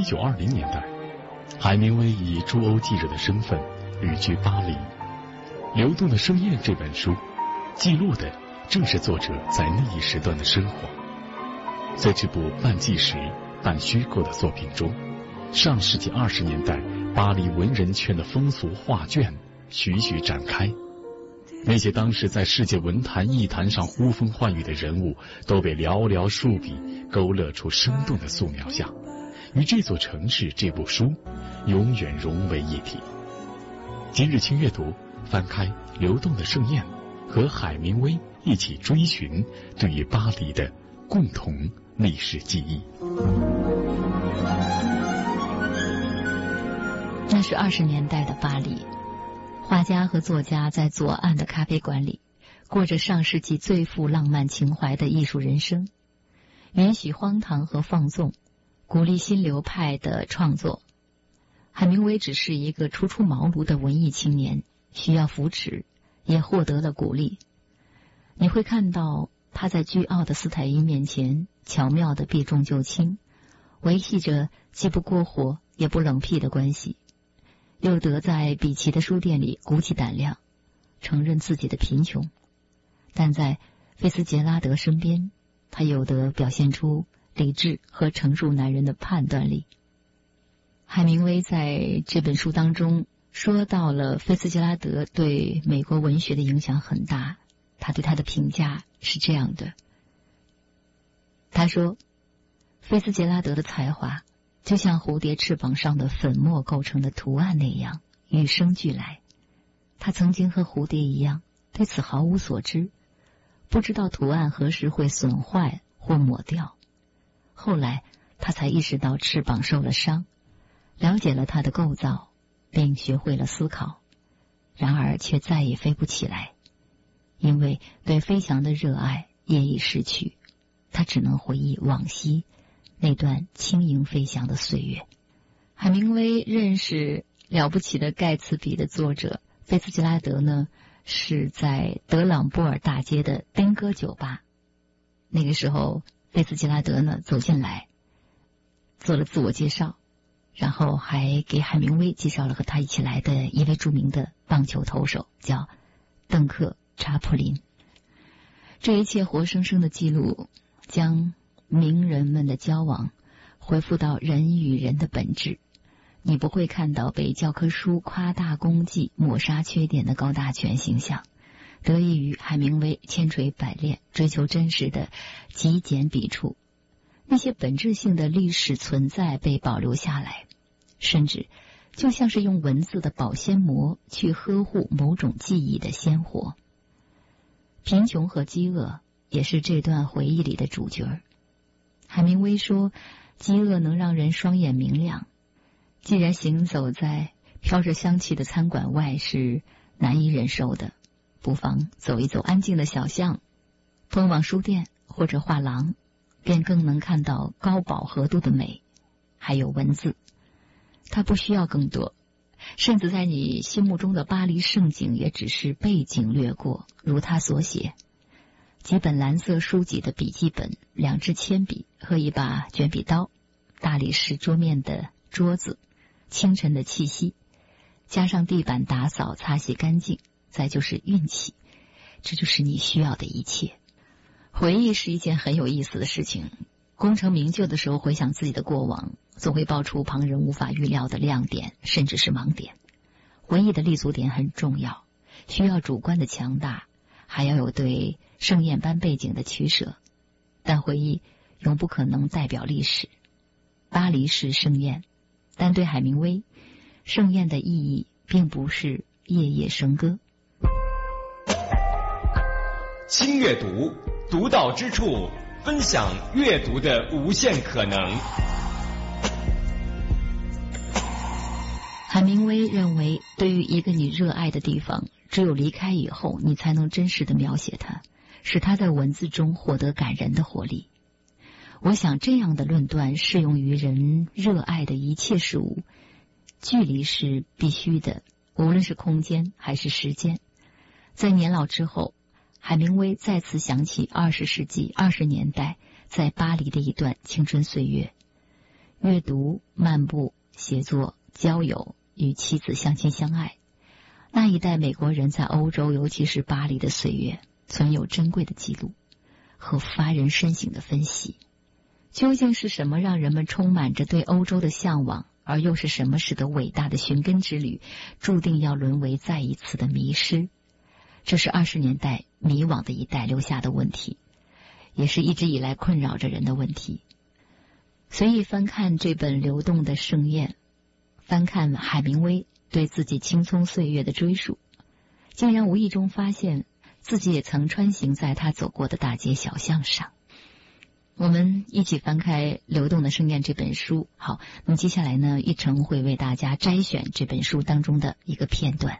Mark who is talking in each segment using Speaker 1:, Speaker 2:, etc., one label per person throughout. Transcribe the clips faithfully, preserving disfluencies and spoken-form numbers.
Speaker 1: 九二零年代，海明威以驻欧记者的身份旅居巴黎。《流动的盛宴》这本书记录的正是作者在那一时段的生活。在这部半纪实半虚构的作品中，上世纪二十年代巴黎文人圈的风俗画卷徐徐展开，那些当时在世界文坛艺坛上呼风唤雨的人物，都被寥寥数笔勾勒出生动的素描像，与这座城市这部书永远融为一体。今日轻阅读，翻开《流动的盛宴》，和海明威一起追寻对于巴黎的共同历史记忆。
Speaker 2: 那是二十年代的巴黎，画家和作家在左岸的咖啡馆里过着上世纪最富浪漫情怀的艺术人生，允许荒唐和放纵，鼓励新流派的创作。海明威只是一个初出茅庐的文艺青年，需要扶持，也获得了鼓励。你会看到他在倨傲的斯坦因面前巧妙地避重就轻，维系着既不过火也不冷僻的关系，又得在比奇的书店里鼓起胆量承认自己的贫穷，但在菲茨杰拉德身边，他有得表现出理智和成熟男人的判断力。海明威在这本书当中说到了菲茨杰拉德对美国文学的影响很大，他对他的评价是这样的，他说，菲茨杰拉德的才华就像蝴蝶翅膀上的粉末构成的图案那样与生俱来，他曾经和蝴蝶一样对此毫无所知，不知道图案何时会损坏或抹掉，后来他才意识到翅膀受了伤，了解了它的构造，并学会了思考，然而却再也飞不起来，因为对飞翔的热爱也已逝去，他只能回忆往昔那段轻盈飞翔的岁月。海明威认识了不起的盖茨比的作者菲茨杰拉德呢，是在德朗波尔大街的丁哥酒吧。那个时候菲茨杰拉德呢走进来，做了自我介绍，然后还给海明威介绍了和他一起来的一位著名的棒球投手，叫邓克·查普林。这一切活生生的记录将名人们的交往恢复到人与人的本质，你不会看到被教科书夸大功绩抹杀缺点的高大全形象，得益于海明威千锤百炼追求真实的极简笔触，那些本质性的历史存在被保留下来，甚至就像是用文字的保鲜膜去呵护某种记忆的鲜活。贫穷和饥饿也是这段回忆里的主角。海明威说，饥饿能让人双眼明亮，既然行走在飘着香气的餐馆外是难以忍受的，不妨走一走安静的小巷，通往书店或者画廊，便更能看到高饱和度的美，还有文字。它不需要更多，甚至在你心目中的巴黎盛景也只是背景掠过，如他所写，几本蓝色书籍的笔记本，两支铅笔和一把卷笔刀，大理石桌面的桌子，清晨的气息，加上地板打扫擦洗干净，再就是运气，这就是你需要的一切。回忆是一件很有意思的事情，功成名就的时候回想自己的过往，总会爆出旁人无法预料的亮点，甚至是盲点。回忆的立足点很重要，需要主观的强大，还要有对盛宴般背景的取舍，但回忆永不可能代表历史。巴黎是盛宴，但对海明威，盛宴的意义并不是夜夜笙歌。
Speaker 3: 轻阅读，独到之处，分享阅读的无限可能。
Speaker 2: 海明威认为，对于一个你热爱的地方，只有离开以后，你才能真实地描写它，使它在文字中获得感人的活力。我想这样的论断适用于人热爱的一切事物。距离是必须的，无论是空间还是时间。在年老之后，海明威再次想起二十世纪二十年代在巴黎的一段青春岁月， 阅读、漫步、写作、交友，与妻子相亲相爱。那一代美国人在欧洲，尤其是巴黎的岁月，存有珍贵的记录和发人深省的分析。究竟是什么让人们充满着对欧洲的向往，而又是什么使得伟大的寻根之旅注定要沦为再一次的迷失？这是二十年代迷惘的一代留下的问题，也是一直以来困扰着人的问题。随意翻看这本《流动的盛宴》，翻看海明威对自己青葱岁月的追溯，竟然无意中发现自己也曾穿行在他走过的大街小巷上。我们一起翻开《流动的盛宴》这本书。好，那么接下来呢，一成会为大家摘选这本书当中的一个片段。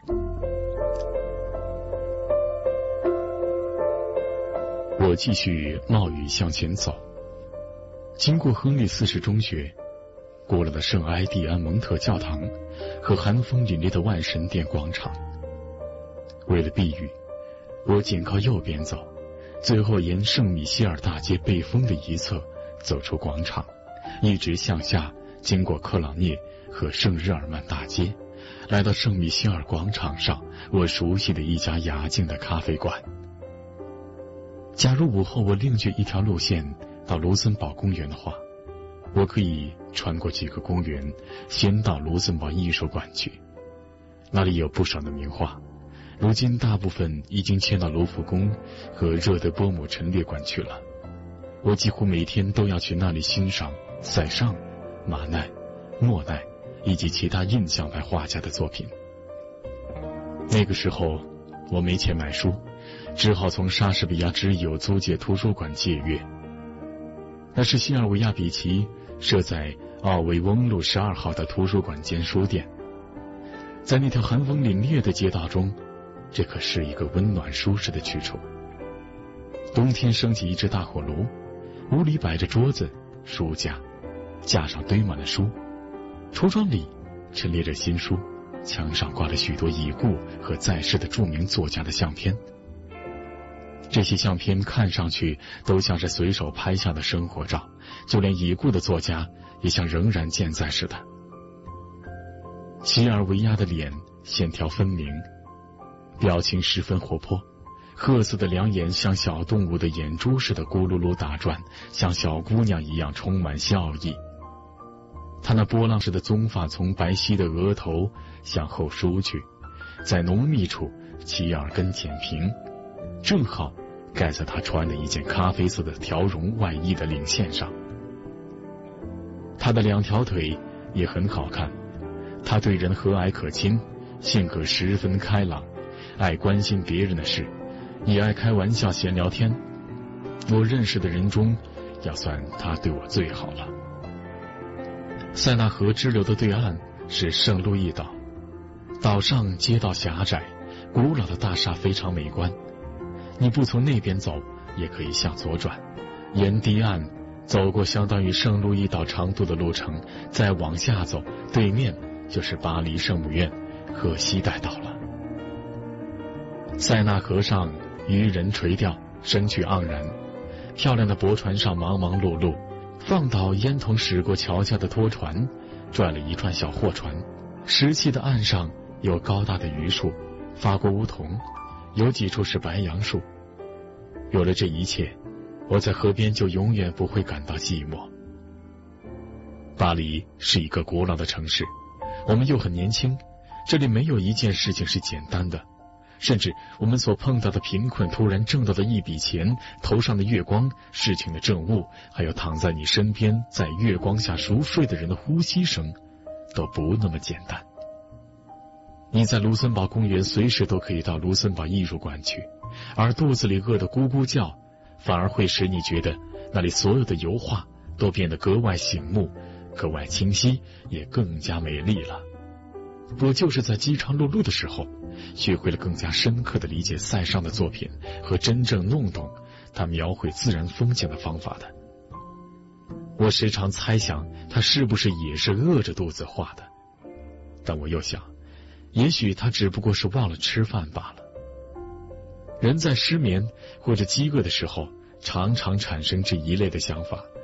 Speaker 1: 我继续冒雨向前走，经过亨利四世中学，过了的圣埃蒂安蒙特教堂和寒风凛冽的万神殿广场。为了避雨，我紧靠右边走，最后沿圣米歇尔大街背风的一侧走出广场，一直向下，经过克朗涅和圣日耳曼大街，来到圣米歇尔广场上我熟悉的一家雅静的咖啡馆。假如午后我另决一条路线到卢森堡公园的话，我可以穿过几个公园，先到卢森堡艺术馆去。那里有不少的名画，如今大部分已经迁到卢浮宫和热德波姆陈列馆去了。我几乎每天都要去那里欣赏塞尚、马奈、莫奈以及其他印象派画家的作品。那个时候我没钱买书，只好从莎士比亚之友租借图书馆借阅。那是西尔维亚比奇设在奥维翁路十二号的图书馆兼书店。在那条寒风凛冽的街道中，这可是一个温暖舒适的去处。冬天升起一只大火炉，屋里摆着桌子、书架，架上堆满了书，橱窗里陈列着新书，墙上挂了许多已故和在世的著名作家的相片。这些相片看上去都像是随手拍下的生活照，就连已故的作家也像仍然健在似的。西尔维亚的脸线条分明，表情十分活泼，褐色的两眼像小动物的眼珠似的咕噜噜打转，像小姑娘一样充满笑意。她那波浪式的棕发从白皙的额头向后梳去，在浓密处齐耳根剪平，正好盖在她穿的一件咖啡色的条绒外衣的领线上。她的两条腿也很好看，她对人和蔼可亲，性格十分开朗，爱关心别人的事，也爱开玩笑闲聊天。我认识的人中，要算她对我最好了。塞纳河支流的对岸是圣路易岛，岛上街道狭窄，古老的大厦非常美观。你不从那边走，也可以向左转，沿堤岸走过相当于圣路易岛长度的路程，再往下走，对面就是巴黎圣母院和西带岛了。塞纳河上渔人垂钓，生趣盎然，漂亮的驳船上忙忙碌碌，放倒烟囱驶过桥下的拖船，转了一串小货船。石砌的岸上有高大的榆树，法国梧桐，有几处是白杨树。有了这一切，我在河边就永远不会感到寂寞。巴黎是一个古老的城市，我们又很年轻，这里没有一件事情是简单的，甚至我们所碰到的贫困突然挣到的一笔钱，头上的月光，事情的政务，还有躺在你身边在月光下熟睡的人的呼吸声，都不那么简单。你在卢森堡公园随时都可以到卢森堡艺术馆去，而肚子里饿得咕咕叫，反而会使你觉得那里所有的油画都变得格外醒目，格外清晰，也更加美丽了。我就是在饥肠辘辘的时候，学会了更加深刻地理解塞尚的作品和真正弄懂他描绘自然风景的方法的。我时常猜想他是不是也是饿着肚子画的，但我又想，也许他只不过是忘了吃饭罢了。人在失眠或者饥饿的时候，常常产生这一类的想法，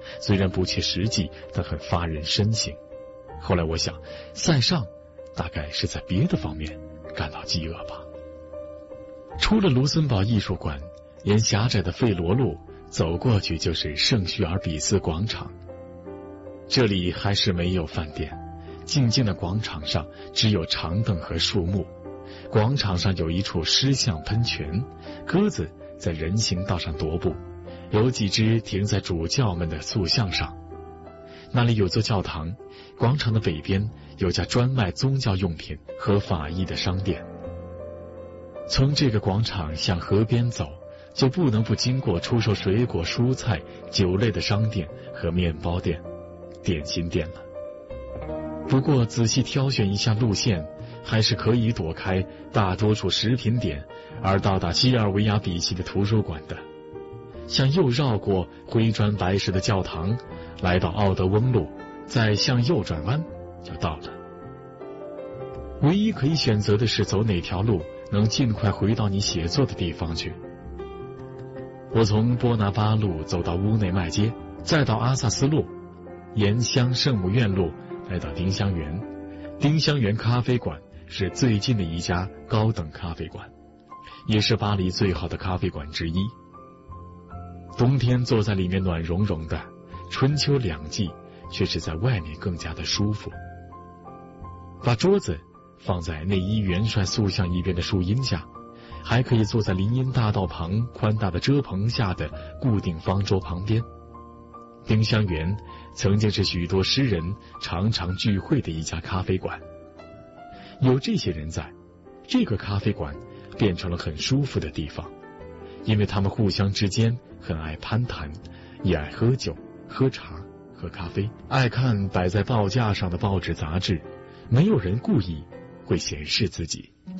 Speaker 1: 虽然不切实际，但很发人深省。后来我想，塞尚大概是在别的方面感到饥饿吧。出了卢森堡艺术馆，沿狭窄的费罗路走过去就是圣叙尔比斯广场。这里还是没有饭店，静静的广场上只有长凳和树木。广场上有一处狮象喷泉，鸽子在人行道上踱步，有几只停在主教们的塑像上。那里有座教堂，广场的北边有家专卖宗教用品和法医的商店。从这个广场向河边走，就不能不经过出售水果、蔬菜、酒类的商店和面包店、点心店了。不过仔细挑选一下路线，还是可以躲开大多数食品点，而到达西尔维亚比奇的图书馆的。向右绕过灰砖白石的教堂，来到奥德翁路，再向右转弯就到了。唯一可以选择的是走哪条路能尽快回到你写作的地方去。我从波拿巴路走到乌内麦街，再到阿萨斯路，沿乡圣母院路来到丁香园。丁香园咖啡馆是最近的一家高等咖啡馆，也是巴黎最好的咖啡馆之一。冬天坐在里面暖融融的，春秋两季却是在外面更加的舒服。把桌子放在内伊元帅塑像一边的树荫下，还可以坐在林荫大道旁宽大的遮棚下的固定方桌旁边。丁香园曾经是许多诗人常常聚会的一家咖啡馆，有这些人在，这个咖啡馆变成了很舒服的地方，因为他们互相之间很爱攀谈，也爱喝酒、喝茶、喝咖啡，爱看摆在报架上的报纸杂志，没有人故意会显示自己。